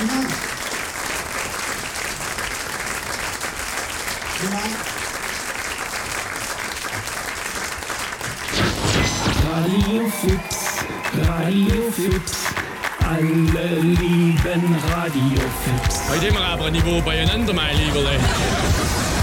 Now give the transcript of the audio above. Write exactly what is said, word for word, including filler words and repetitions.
Radio Fuchs, Radio Fuchs, alle lieben Radio Fuchs. Heute immer aber Niveau beieinander, mein Lieber.